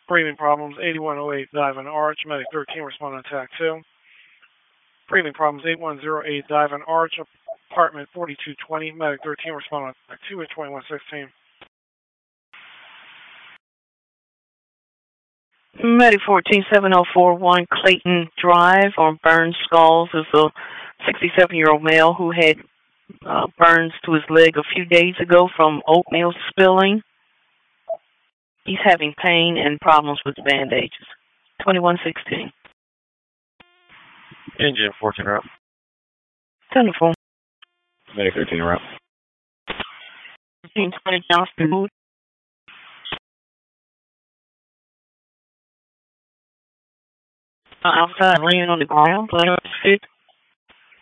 Breathing problems, 8108 Dive and Arch, Medic 13 responding to attack 2. Breathing problems, 8108 Dive and Arch, apartment 4220, Medic 13 responding to attack 2 at 2116. Medic 14704-1 Clayton Drive on Burns Skulls is a 67-year-old male who had burns to his leg a few days ago from oatmeal spilling. He's having pain and problems with bandages. 2116. Engine 14 route. 10-4. Medic 13 route. 1520 Johnston Mood. Outside laying on the ground, playing with his feet.